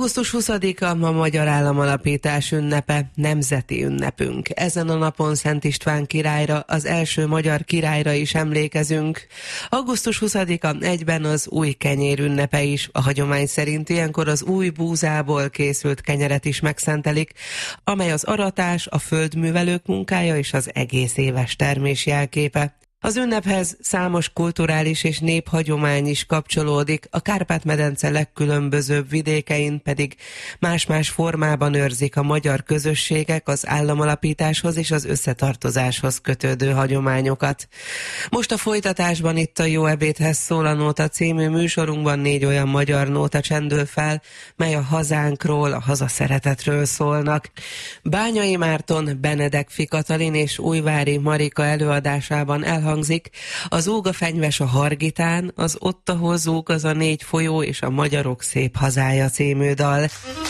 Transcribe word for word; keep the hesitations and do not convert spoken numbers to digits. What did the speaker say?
augusztus huszadika a magyar államalapítás ünnepe, nemzeti ünnepünk. Ezen a napon Szent István királyra, az első magyar királyra is emlékezünk. augusztus huszadika egyben az új kenyér ünnepe is. A hagyomány szerint ilyenkor az új búzából készült kenyeret is megszentelik, amely az aratás, a földművelők munkája és az egész éves termés jelképe. Az ünnephez számos kulturális és néphagyomány is kapcsolódik, a Kárpát-medence legkülönbözőbb vidékein pedig más-más formában őrzik a magyar közösségek az államalapításhoz és az összetartozáshoz kötődő hagyományokat. Most a folytatásban itt a Jó ebédhez szól a Nóta című műsorunkban négy olyan magyar nóta csendül fel, mely a hazánkról, a hazaszeretetről szólnak. Bányai Márton, Benedek Katalin és Újvári Marika előadásában elhangzik az Óga fenyves a Hargitán, az Ott, ahol zúg az a négy folyó és a Magyarok szép hazája című dal.